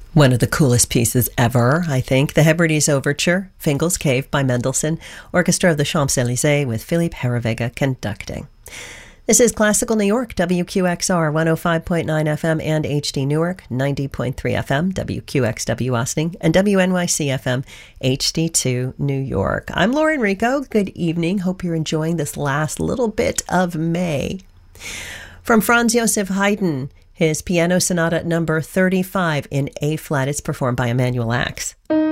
One of the coolest pieces ever, I think. The Hebrides Overture, Fingal's Cave by Mendelssohn, Orchestra of the Champs-Élysées with Philippe Herreweghe conducting. This is Classical New York, WQXR 105.9 FM and HD Newark, 90.3 FM, WQXW Austin, and WNYC FM, HD2 New York. I'm Lauren Rico. Good evening. Hope you're enjoying this last little bit of May. From Franz Joseph Haydn, his Piano Sonata number 35 in A-flat. It's performed by Emanuel Ax.